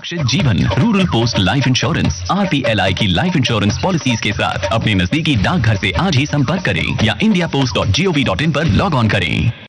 सुरक्षित जीवन। Rural post life insurance RPLI की लाइफ इंश्योरेंस पॉलिसीज के साथ अपने नजदीकी डाकघर से आज ही संपर्क करें या indiapost.gov.in पर लॉग ऑन करें।